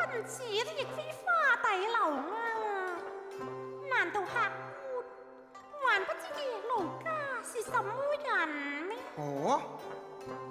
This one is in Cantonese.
唔似啲亦非花底流啊！難道客官還不知夜奴家是什麼人咩？ 哦，